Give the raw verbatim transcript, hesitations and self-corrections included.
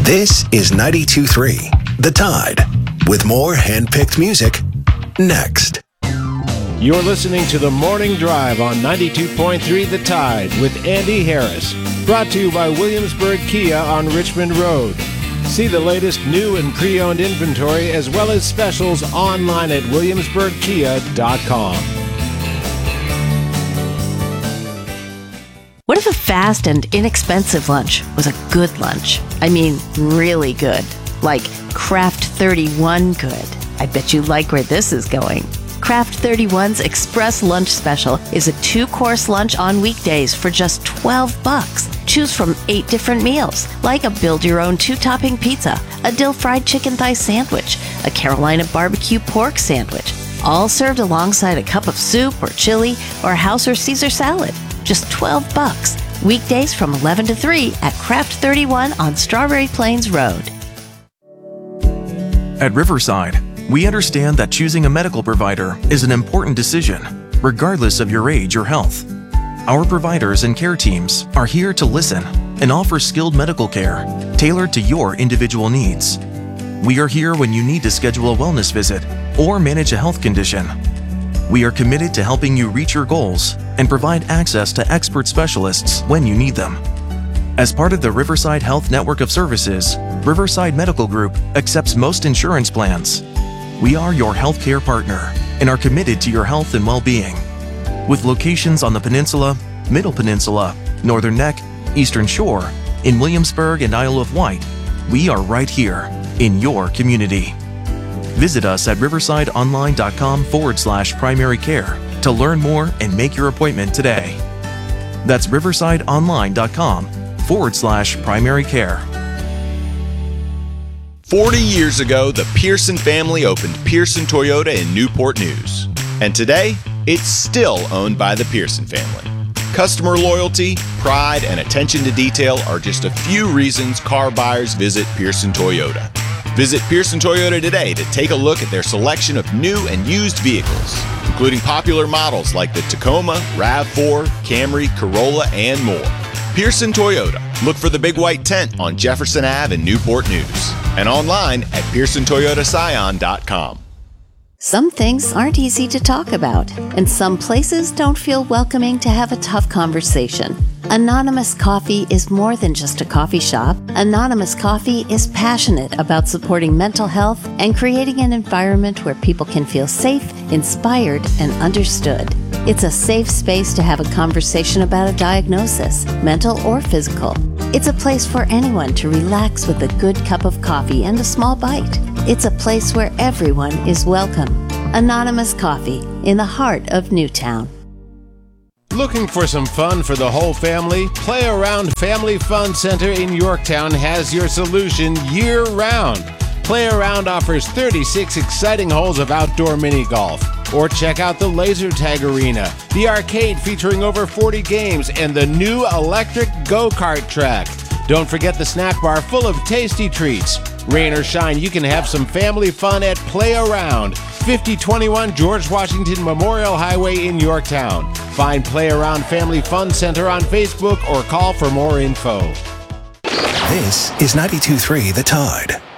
This is ninety-two point three The Tide, with more hand-picked music next. You're listening to The Morning Drive on ninety-two point three The Tide with Andy Harris. Brought to you by Williamsburg Kia on Richmond Road. See the latest new and pre-owned inventory as well as specials online at williamsburg kia dot com. What if a fast and inexpensive lunch was a good lunch? I mean, really good. Like Craft thirty-one good. I bet you like where this is going. Craft thirty-one's Express Lunch Special is a two-course lunch on weekdays for just twelve bucks. Choose from eight different meals, like a build-your-own two-topping pizza, a dill fried chicken thigh sandwich, a Carolina barbecue pork sandwich, all served alongside a cup of soup or chili or a house or Caesar salad. Just twelve bucks. Weekdays from eleven to three at Craft thirty-one on Strawberry Plains Road. At Riverside, we understand that choosing a medical provider is an important decision, regardless of your age or health. Our providers and care teams are here to listen and offer skilled medical care tailored to your individual needs. We are here when you need to schedule a wellness visit or manage a health condition. We are committed to helping you reach your goals and provide access to expert specialists when you need them. As part of the Riverside Health Network of Services, Riverside Medical Group accepts most insurance plans. We are your healthcare partner and are committed to your health and well-being. With locations on the Peninsula, Middle Peninsula, Northern Neck, Eastern Shore, in Williamsburg and Isle of Wight, we are right here in your community. Visit us at riversideonline.com forward slash primary care to learn more and make your appointment today. That's riversideonline.com forward slash primary care. forty years ago, the Pearson family opened Pearson Toyota in Newport News. And today, it's still owned by the Pearson family. Customer loyalty, pride, and attention to detail are just a few reasons car buyers visit Pearson Toyota. Visit Pearson Toyota today to take a look at their selection of new and used vehicles, including popular models like the Tacoma, RAV four, Camry, Corolla, and more. Pearson Toyota. Look for the big white tent on Jefferson Avenue in Newport News and online at pearson toyota scion dot com. Some things aren't easy to talk about, and some places don't feel welcoming to have a tough conversation. Anonymous Coffee is more than just a coffee shop. Anonymous Coffee is passionate about supporting mental health and creating an environment where people can feel safe, inspired, and understood. It's a safe space to have a conversation about a diagnosis, mental or physical. It's a place for anyone to relax with a good cup of coffee and a small bite. It's a place where everyone is welcome. Anonymous Coffee in the heart of Newtown. Looking for some fun for the whole family? Play Around Family Fun Center in Yorktown has your solution year-round. Play Around offers thirty-six exciting holes of outdoor mini golf. Or check out the laser tag arena, the arcade featuring over forty games, and the new electric go-kart track. Don't forget the snack bar full of tasty treats. Rain or shine, you can have some family fun at Play Around, fifty twenty-one George Washington Memorial Highway in Yorktown. Find Play Around Family Fun Center on Facebook or call for more info. This is ninety-two point three The Tide.